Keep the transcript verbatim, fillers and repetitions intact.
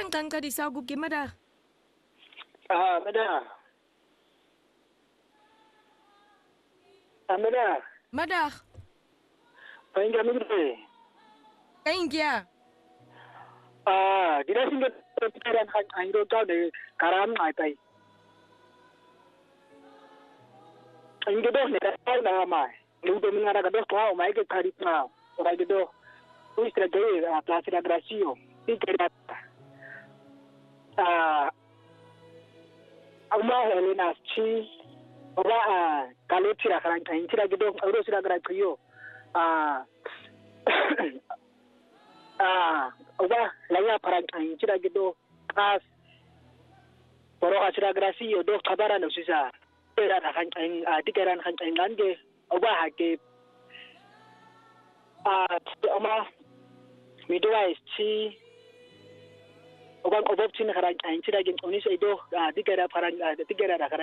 Kadang tangka di sagup gimana? Ah, mada. Ah, mada. Madah. Paling kami ni. Kain kia. Ah, dia singgah perpikiran hang hang kau ni karam ngai pai. Hang gedo ni dah dah mai. Lu tu mengarah gedo kau mai ke kari kau. Orang gedo. Tu istilah dia plastik agrasio. Ini kira. Ah, Allah Helena chi. Oba ah kalau tira kerang hang tira gedo. Orang tira kerang kau. Ah. Ah, oba laya parang ang cira gitu as poro asira grasi do kabara no sisa era kan ang dikeran kan ang lande oba hake ah oma midwise chi oba oba chin karan ang cira gitu oni sai do dikera parang dikera